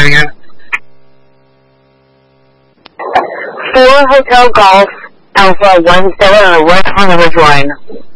that again? 4 Hotel Golf Alpha 17 on the right Hollywood line.